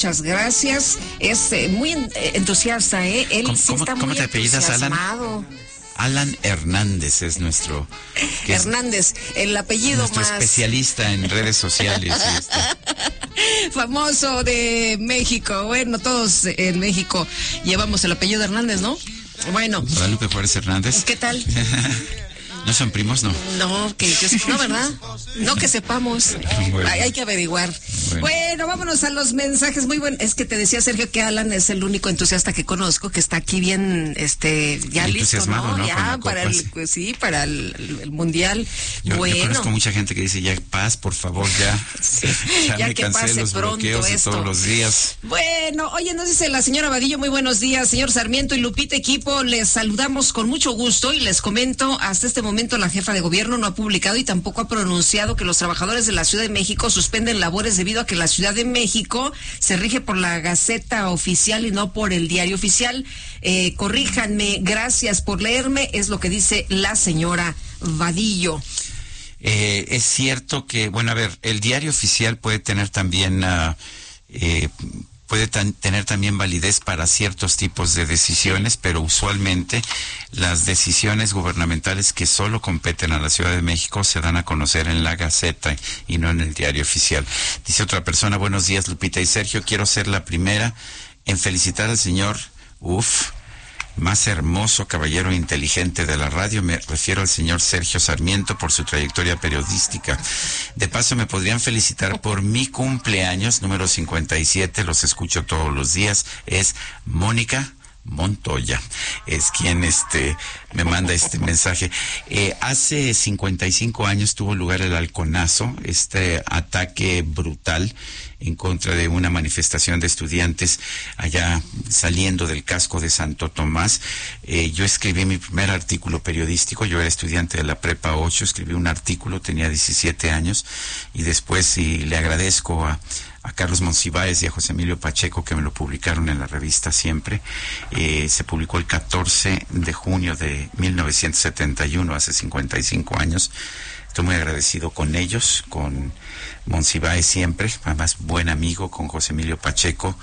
Muchas gracias. Es muy entusiasta, ¿eh? Él sí está muy entusiasmado. Alan Hernández es nuestro... Hernández, el apellido nuestro más... especialista en redes sociales. Famoso de México. Bueno, todos en México llevamos el apellido Hernández, ¿no? Bueno. Guadalupe Juárez Hernández. ¿Qué tal? ¿No son primos, no? No, no, ¿verdad? No que sepamos. Bueno. Hay que averiguar. Bueno, vámonos a los mensajes. Muy bueno. Es que te decía, Sergio, que Alan es el único entusiasta que conozco que está aquí bien, ya listo, ¿no? Ya para para el mundial. Yo conozco mucha gente que dice, ya paz, por favor, ya. Sí, ya me cansé de los bloqueos de todos los días. Bueno, oye, nos dice la señora Vadillo, muy buenos días, señor Sarmiento y Lupita, equipo, les saludamos con mucho gusto y les comento, hasta este momento la jefa de gobierno no ha publicado y tampoco ha pronunciado que los trabajadores de la Ciudad de México suspenden labores debido a que la Ciudad de México se rige por la Gaceta Oficial y no por el Diario Oficial. Corríjanme, gracias por leerme, es lo que dice la señora Vadillo. Es cierto que, bueno, a ver, el Diario Oficial puede tener también... tener también validez para ciertos tipos de decisiones, pero usualmente las decisiones gubernamentales que solo competen a la Ciudad de México se dan a conocer en la Gaceta y no en el Diario Oficial. Dice otra persona, buenos días Lupita y Sergio, quiero ser la primera en felicitar al señor, más hermoso caballero inteligente de la radio, me refiero al señor Sergio Sarmiento por su trayectoria periodística. De paso me podrían felicitar por mi cumpleaños, número 57, los escucho todos los días, es Mónica Montoya, es quien me manda este mensaje. Hace 55 años tuvo lugar el halconazo, este ataque brutal en contra de una manifestación de estudiantes allá saliendo del casco de Santo Tomás. Yo escribí mi primer artículo periodístico, yo era estudiante de la Prepa 8, escribí un artículo, tenía 17 años, y después, y le agradezco a Carlos Monsiváis y a José Emilio Pacheco que me lo publicaron en la revista Siempre. Se publicó el 14 de junio de 1971, hace 55 años. Estoy muy agradecido con ellos, con Monsiváis siempre, además buen amigo, con José Emilio Pacheco,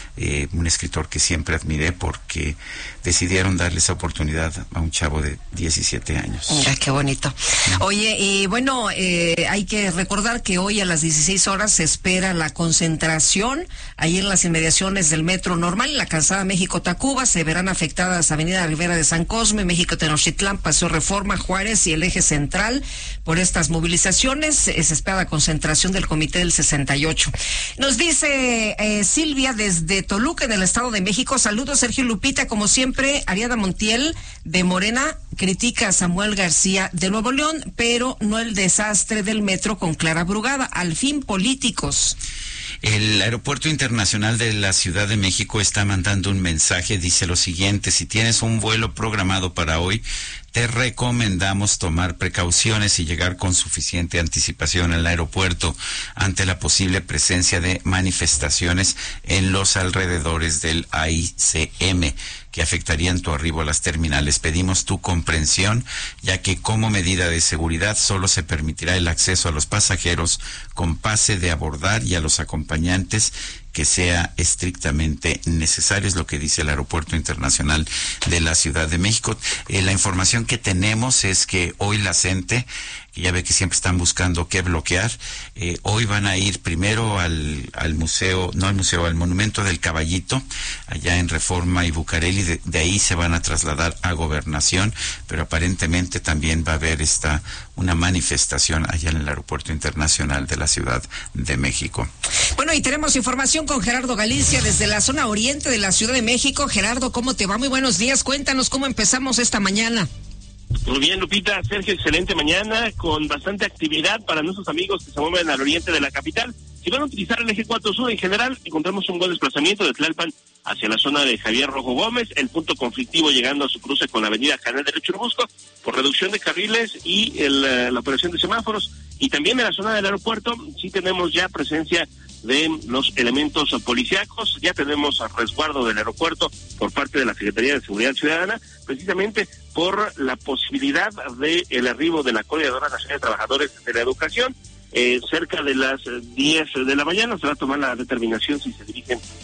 un escritor que siempre admiré porque decidieron darle esa oportunidad a un chavo de 17 años. Qué bonito. Oye, y bueno, hay que recordar que hoy a las 16 horas se espera la concentración ahí en las inmediaciones del Metro Normal, en la calzada México-Tacuba. Se verán afectadas Avenida Rivera de San Cosme, México-Tenochtitlán, Paseo Reforma, Juárez y el Eje Central por estas movilizaciones. Se espera la concentración del Comité del 68. Nos dice Silvia desde Toluca, en el Estado de México. Saludos, Sergio Lupita, como siempre. Ariadna Montiel de Morena critica a Samuel García de Nuevo León, pero no el desastre del metro con Clara Brugada. Al fin, políticos. El Aeropuerto Internacional de la Ciudad de México está mandando un mensaje, dice lo siguiente: si tienes un vuelo programado para hoy, te recomendamos tomar precauciones y llegar con suficiente anticipación al aeropuerto ante la posible presencia de manifestaciones en los alrededores del AICM que afectarían tu arribo a las terminales. Pedimos tu comprensión, ya que como medida de seguridad solo se permitirá el acceso a los pasajeros con pase de abordar y a los acompañantes que sea estrictamente necesario, es lo que dice el Aeropuerto Internacional de la Ciudad de México. La información que tenemos es que hoy la CENTE, que ya ve que siempre están buscando qué bloquear, hoy van a ir primero al museo, no al museo, al Monumento del Caballito, allá en Reforma y Bucareli, de ahí se van a trasladar a Gobernación, pero aparentemente también va a haber una manifestación allá en el Aeropuerto Internacional de la Ciudad de México. Bueno, y tenemos información con Gerardo Galicia desde la zona oriente de la Ciudad de México. Gerardo, ¿cómo te va? Muy buenos días. Cuéntanos cómo empezamos esta mañana. Muy bien, Lupita, Sergio, excelente mañana, con bastante actividad para nuestros amigos que se mueven al oriente de la capital. Si van a utilizar el eje 4 Sur en general, encontramos un buen desplazamiento de Tlalpan hacia la zona de Javier Rojo Gómez, el punto conflictivo llegando a su cruce con la avenida Canal de Churubusco, por reducción de carriles y la operación de semáforos. Y también en la zona del aeropuerto sí tenemos ya presencia de los elementos policíacos, ya tenemos resguardo del aeropuerto por parte de la Secretaría de Seguridad Ciudadana, precisamente por la posibilidad de el arribo de la Coordinadora Nacional de Trabajadores de la Educación. cerca de las 10 de la mañana se va a tomar la determinación si se dirigen